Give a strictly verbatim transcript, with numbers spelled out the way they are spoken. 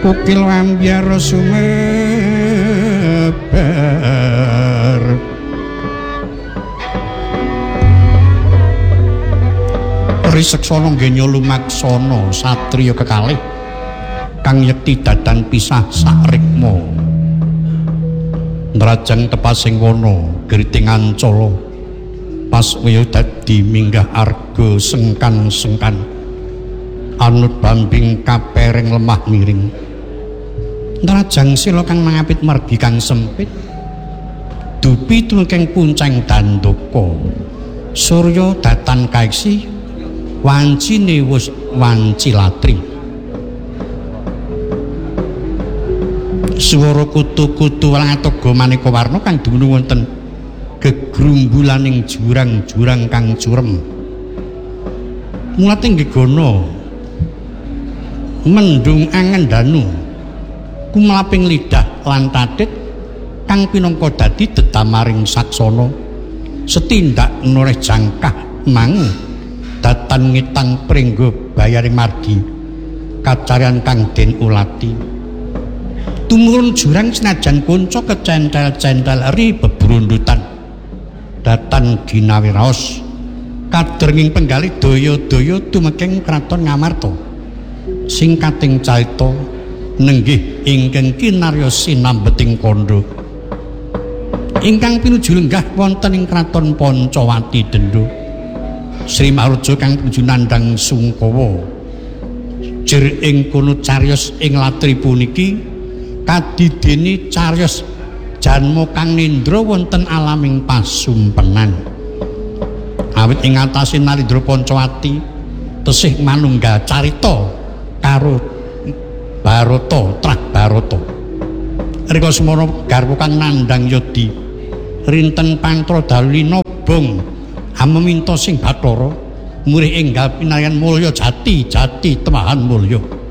kukil ambyar sumebar Riseksana ngenya lumaksana satriya kekalih kang yekti dadan pisah sarikma nrajang tepasing wana griting ancala pas waya dadi minggah arga sengkan-sengkan anut bambing kapereng lemah miring nrajang sila kang mangapit margi kang sempit dupi tumengking punceng dandaka surya datan kaeksi wancine wis wanci latri swara kutu-kutu langatoga maneka warna kang dumunung wonten gegrumbulaning jurang-jurang kang curem mulate gegana mendung angendanu kumlaping lidah lan tatit kang pinangka dadi dedamaring saksana setindak noreh jangkah mangu datan ngitang pringgo bayaring margi kacarian kang den ulati tumurun jurang senajan kunca kecentel-centel ri bebrundutan datan ginawi raos kadrenging penggalih daya-daya tumengking kraton Ngamarta sing kating carita nenggih ingkang kinarya sinambeting kandha ingkang pinuju lenggah wonten ing kraton Pancawati Dendha Sri Maruja kang pinuju nandhang Sungkawa jer ing kono cariyos ing latri puniki kadidene cariyos janma kang nindra wonten alaming pasumpenan awit ing atase Narendra Pancawati tesih manunggal carita karo Barata Trah Barata rika semana garwa kang nandhang yodi rinten pantra dalu nobong ameminta sing Bathara murih enggal pinayan mulya jati jati temahan mulya